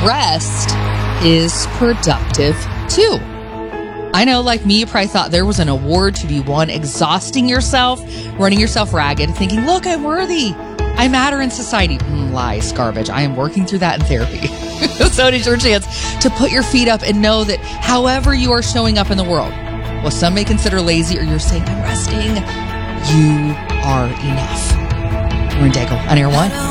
rest is productive too. I know, like me, you probably thought there was an award to be won, exhausting yourself, running yourself ragged, thinking, look, I'm worthy. I matter in society. Lies, garbage. I am working through that in therapy. So it is your chance to put your feet up and know that however you are showing up in the world, what some may consider lazy, or you're saying, I'm resting, you are enough. We're in Dago on Air One.